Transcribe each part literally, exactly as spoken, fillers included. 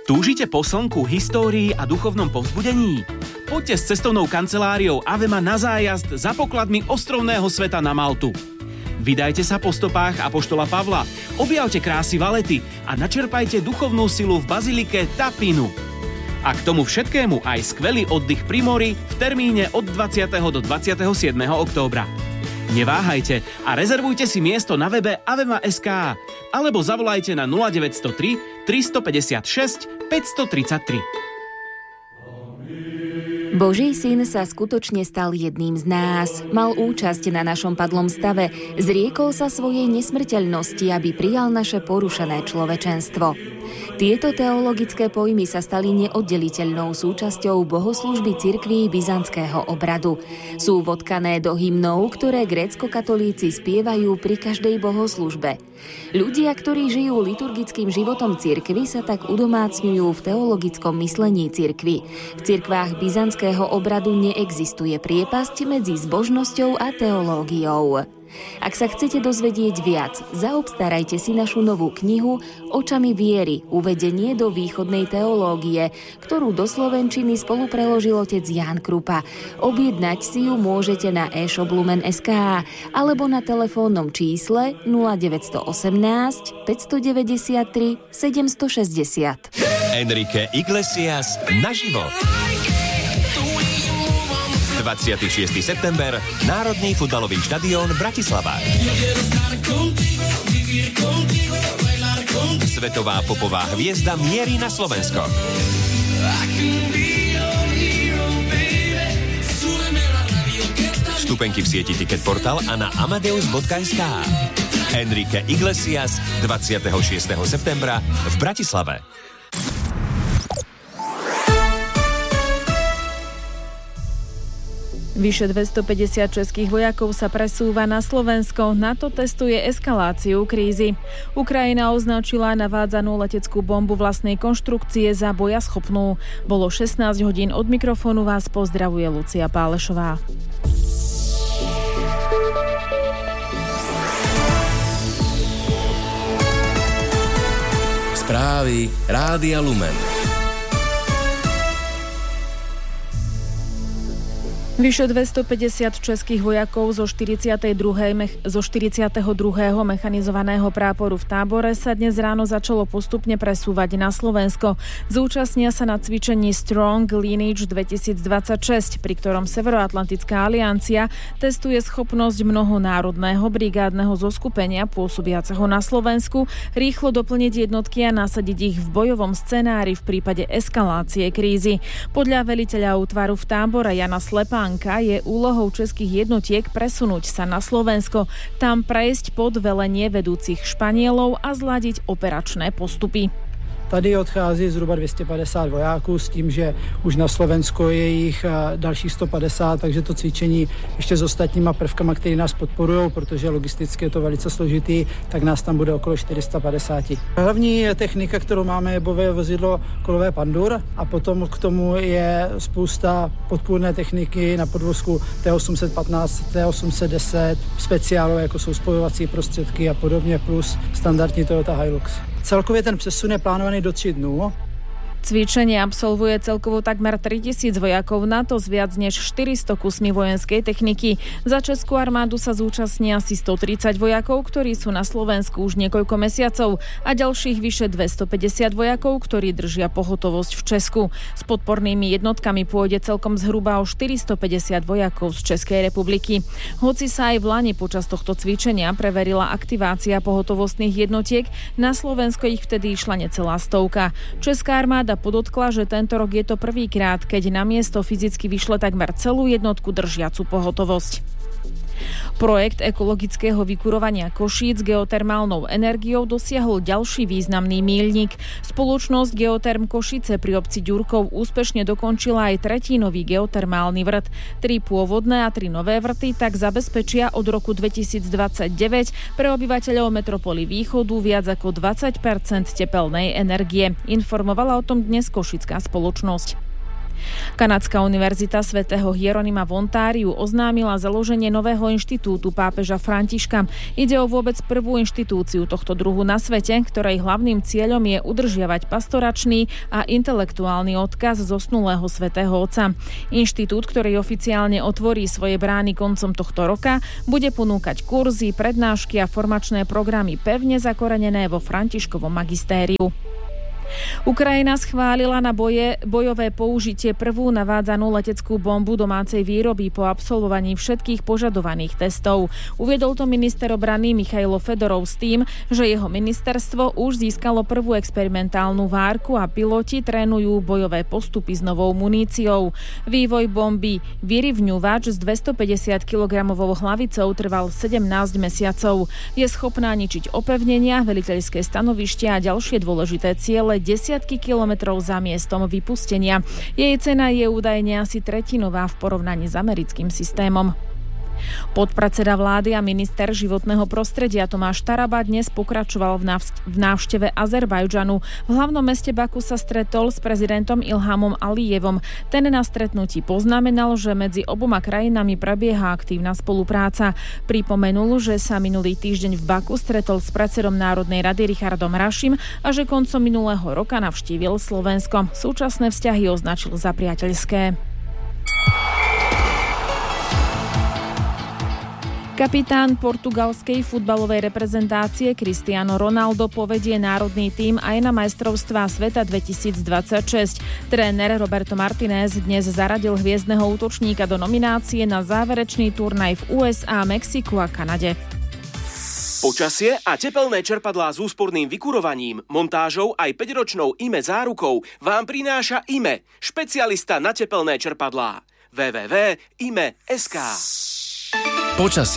Túžite po slnku, histórii a duchovnom povzbudení? Poďte s cestovnou kanceláriou Avema na zájazd za pokladmi ostrovného sveta na Maltu. Vydajte sa po stopách apoštola Pavla, objavte krásy Valety a načerpajte duchovnú silu v bazilike Tapinu. A k tomu všetkému aj skvelý oddych pri mori v termíne od dvadsiateho do dvadsiateho siedmeho októbra. Neváhajte a rezervujte si miesto na webe avema bodka es ká alebo zavolajte na nula deväť nula tri, tristopäťdesiatšesť, päťstotridsaťtri. Boží syn sa skutočne stal jedným z nás. Mal účasť na našom padlom stave. Zriekol sa svojej nesmrteľnosti, aby prijal naše porušené človečenstvo. Tieto teologické pojmy sa stali neoddeliteľnou súčasťou bohoslúžby cirkví byzantského obradu. Sú vodkané do hymnov, ktoré grécko-katolíci spievajú pri každej bohoslúžbe. Ľudia, ktorí žijú liturgickým životom cirkvi, sa tak udomácňujú v teologickom myslení cirkvi. V cirkvách byzantského obradu neexistuje priepasť medzi zbožnosťou a teológiou. Ak sa chcete dozvedieť viac, zaobstarajte si našu novú knihu Očami viery, uvedenie do východnej teológie, ktorú do slovenčiny spolupreložil otec Ján Krupa. Objednať si ju môžete na e-shop lumen bodka es ká alebo na telefónnom čísle nula deväť jedna osem, päťstodeväťdesiattri, sedemstošesťdesiat. Enrique Iglesias naživo. dvadsiateho šiesteho september, Národný futbalový štadión Bratislava. Svetová popová hviezda mierí na Slovensko. Vstupenky v sieti Ticketportal a na amadeus bodka es ká. Enrique Iglesias dvadsiateho šiesteho septembra v Bratislave. Vyše dvestopäťdesiat českých vojakov sa presúva na Slovensko. NATO testuje eskaláciu krízy. Ukrajina označila navádzanú leteckú bombu vlastnej konštrukcie za bojaschopnú. Bolo šestnásť hodín, od mikrofónu vás pozdravuje Lucia Pálešová. Správy Rádia Lumen. Vyše dvestopäťdesiat českých vojakov zo štyridsiateho druhého mech- zo štyridsiateho druhého mechanizovaného práporu v Tábore sa dnes ráno začalo postupne presúvať na Slovensko. Zúčastnia sa na cvičení Strong Lineage dvetisícdvadsaťšesť, pri ktorom Severoatlantická aliancia testuje schopnosť mnohonárodného brigádneho zoskupenia pôsobiaceho na Slovensku rýchlo doplniť jednotky a nasadiť ich v bojovom scenári v prípade eskalácie krízy. Podľa veliteľa útvaru v Tábore Jana Slepá je úlohou českých jednotiek presunúť sa na Slovensko, tam prejsť pod velenie vedúcich Španielov a zladiť operačné postupy. Tady odchází zhruba dvě stě padesát vojáků s tím, že už na Slovensko je jich dalších sto padesát, takže to cvičení ještě s ostatníma prvkama, které nás podporují, protože logisticky je to velice složitý, tak nás tam bude okolo čtyři sta padesát. Hlavní technika, kterou máme, je bojové vozidlo kolové Pandur a potom k tomu je spousta podpůrné techniky na podvozku T osm set patnáct, T osm set deset, speciálové, jako jsou spojovací prostředky a podobně, plus standardní Toyota Hilux. Celkově ten přesun je plánovaný do tří dnů. Cvičenie absolvuje celkovo takmer tritisíc vojakov NATO s viac než štyristo kusmi vojenskej techniky. Za Českú armádu sa zúčastní asi stotridsať vojakov, ktorí sú na Slovensku už niekoľko mesiacov a ďalších vyše dvestopäťdesiat vojakov, ktorí držia pohotovosť v Česku. S podpornými jednotkami pôjde celkom zhruba o štyristopäťdesiat vojakov z Českej republiky. Hoci sa aj v lani počas tohto cvičenia preverila aktivácia pohotovostných jednotiek, na Slovensko ich vtedy išla necelá stovka. Česká armáda podotkla, že tento rok je to prvýkrát, keď na miesto fyzicky vyšle takmer celú jednotku držiacu pohotovosť. Projekt ekologického vykurovania Košíc geotermálnou energiou dosiahol ďalší významný míľnik. Spoločnosť Geoterm Košice pri obci Ďurkov úspešne dokončila aj tretínový geotermálny vrt. Tri pôvodné a tri nové vrty tak zabezpečia od roku dvetisícdvadsaťdeväť pre obyvateľov metropoly Východu viac ako dvadsať percent tepelnej energie. Informovala o tom dnes košická spoločnosť. Kanadská univerzita svätého Hieronima v Ontáriu oznámila založenie nového inštitútu pápeža Františka. Ide o vôbec prvú inštitúciu tohto druhu na svete, ktorej hlavným cieľom je udržiavať pastoračný a intelektuálny odkaz zosnulého svätého Otca. Inštitút, ktorý oficiálne otvorí svoje brány koncom tohto roka, bude ponúkať kurzy, prednášky a formačné programy pevne zakorenené vo Františkovom magistériu. Ukrajina schválila na boje, bojové použitie prvú navádzanú leteckú bombu domácej výroby po absolvovaní všetkých požadovaných testov. Uviedol to minister obrany Michailo Fedorov s tým, že jeho ministerstvo už získalo prvú experimentálnu várku a piloti trénujú bojové postupy s novou muníciou. Vývoj bomby Vyrivňuvač s dvestopäťdesiat kilogramov hlavicou trval sedemnásť mesiacov. Je schopná ničiť opevnenia, veliteľské stanovištia a ďalšie dôležité ciele desiatky kilometrov za miestom vypustenia. Jej cena je údajne asi tretinová v porovnaní s americkým systémom. Podpredseda vlády a minister životného prostredia Tomáš Taraba dnes pokračoval v, návš- v návšteve Azerbajdžanu. V hlavnom meste Baku sa stretol s prezidentom Ilhamom Alijevom. Ten na stretnutí poznamenal, že medzi oboma krajinami prebieha aktívna spolupráca. Pripomenul, že sa minulý týždeň v Baku stretol s predsedom Národnej rady Richardom Rašim a že koncom minulého roka navštívil Slovensko. Súčasné vzťahy označil za priateľské. Kapitán portugalskej futbalovej reprezentácie Cristiano Ronaldo povedie národný tím aj na majstrovstvá sveta dvetisícdvadsaťšesť. Tréner Roberto Martinez dnes zaradil hviezdneho útočníka do nominácie na záverečný turnaj v ú es á, Mexiku a Kanade. Počasie a tepelné čerpadlá s úsporným vykurovaním, montážou aj päťročnou í em é zárukou vám prináša í em é, špecialista na tepelné čerpadlá. w w w bodka i m e bodka es ka. Počasie.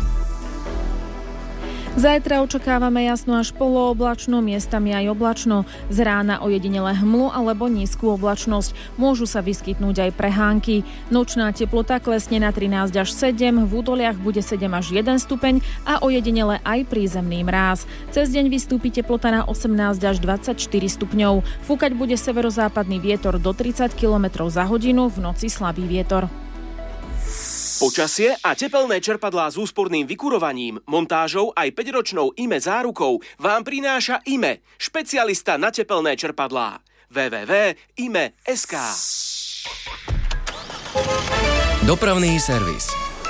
Zajtra očakávame jasno až polooblačno, miestami aj oblačno. Z rána ojedinele hmlu alebo nízku oblačnosť. Môžu sa vyskytnúť aj prehánky. Nočná teplota klesne na trinásť až sedem, v údoliach bude sedem až jeden stupeň a ojedinele aj prízemný mráz. Cez deň vystúpi teplota na osemnásť až dvadsaťštyri stupňov. Fúkať bude severozápadný vietor do tridsať kilometrov za hodinu, v noci slabý vietor. Počasie a tepelné čerpadlá s úsporným vykurovaním, montážou aj päťročnou í em é zárukou vám prináša í em é, špecialista na tepelné čerpadlá. w w w bodka i m e bodka es ka. Dopravný servis.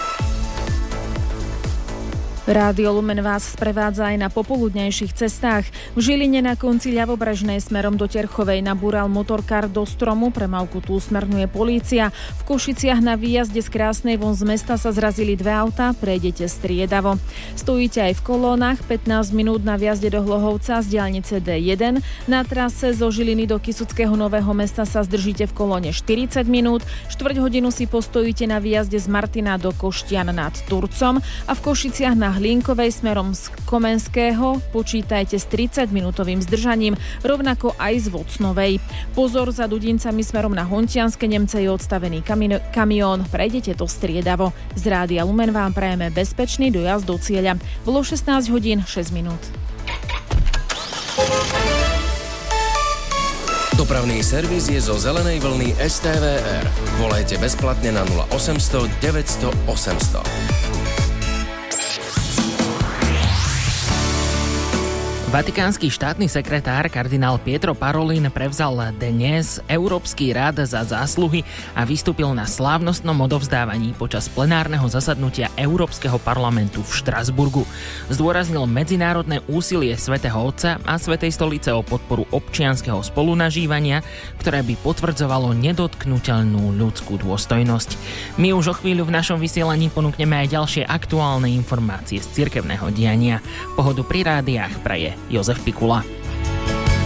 Rádio Lumen vás sprevádza aj na popoludnejších cestách. V Žiline na konci ľavobrežnej smerom do Terchovej nabúral motorkár do stromu, premávku tu smerňuje polícia. V Košiciach na výjazde z Krásnej von z mesta sa zrazili dve autá, prejdete striedavo. Stojíte aj v kolónach, pätnásť minút na vjazde do Hlohovca z diaľnice dé jeden. Na trase zo Žiliny do Kysuckého Nového Mesta sa zdržíte v kolóne štyridsať minút, štvrť hodinu si postojíte na výjazde z Martina do Koštian nad Turcom a v Košiciach na Hlinkovej smerom z Komenského počítajte s tridsaťminútovým zdržaním, rovnako aj z Vocnovej. Pozor, za Dudincami smerom na Hontianske Nemce je odstavený kami- kamión, prejdete to striedavo. Z Rádia Lumen vám prajeme bezpečný dojazd do cieľa. Bolo šestnásť hodín šesť minút. Dopravný servis je zo zelenej vlny es té vé er. Volajte bezplatne na nula osemsto deväťsto osemsto. Vatikánsky štátny sekretár kardinál Pietro Parolin prevzal dnes Európsky rád za zásluhy a vystúpil na slávnostnom odovzdávaní počas plenárneho zasadnutia Európskeho parlamentu v Štrasburgu. Zdôraznil medzinárodné úsilie svätého Otca a Svätej stolice o podporu občianskeho spolunažívania, ktoré by potvrdzovalo nedotknuteľnú ľudskú dôstojnosť. My už o chvíľu v našom vysielaní ponúkneme aj ďalšie aktuálne informácie z cirkevného diania. Pohodu pri rádiách praje Jozef Pikula.